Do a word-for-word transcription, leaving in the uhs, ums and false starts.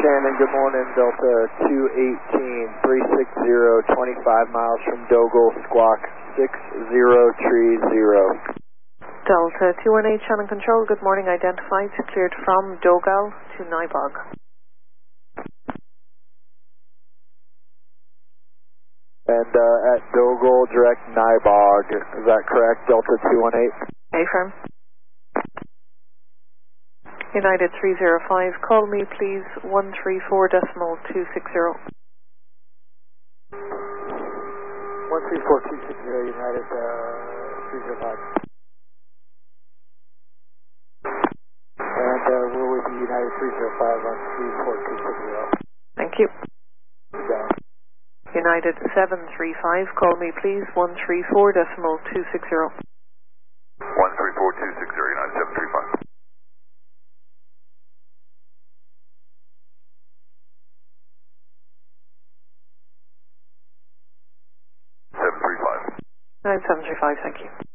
Shannon, good morning, Delta two eighteen, three six zero, twenty-five miles from Dogal, squawk six zero three zero. Delta two one eight, Shannon Control, good morning, identified, cleared from Dogal to Nybog. And uh, at Dogal, direct Nybog, is that correct, Delta two one eight? A-firm. United three zero five, call me please, one three four decimal two six zero. one three four two six zero, United uh, three zero five. And uh, we're with you, United three zero five on three four two six zero. Thank you. Down. United seven three five, call me please, one three four decimal two six zero. one three four two six zero, United seven three five. seven three five. nine seven three five, thank you.